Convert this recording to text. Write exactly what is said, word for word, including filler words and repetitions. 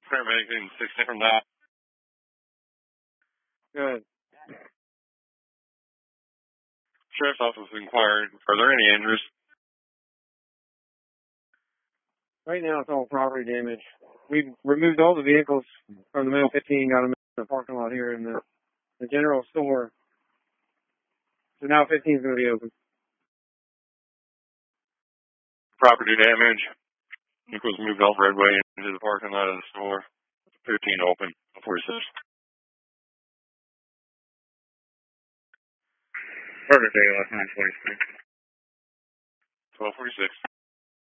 Paramedic in sixteen from that. Good. Sheriff's office inquired. Are there any injuries? Right now it's all property damage. We've removed all the vehicles from the Mail fifteen, got them in the parking lot here in the, the general store. So now fifteen is going to be open. Property damage. Vehicles moved off Redway into the parking lot of the store. fifteen open. forty-six. Murder day last nine forty-six. twelve forty-six.